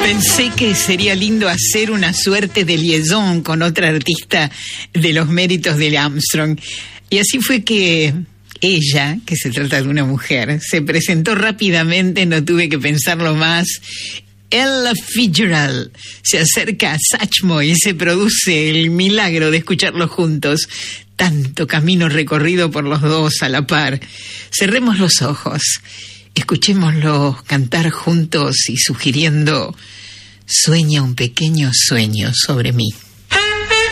Pensé que sería lindo hacer una suerte de liaison con otra artista de los méritos de Armstrong. Y así fue que ella, que se trata de una mujer, se presentó rápidamente, no tuve que pensarlo más. Ella Fitzgerald se acerca a Satchmo y se produce el milagro de escucharlos juntos. Tanto camino recorrido por los dos a la par. Cerremos los ojos, escuchémoslos cantar juntos y sugiriendo: sueña un pequeño sueño sobre mí.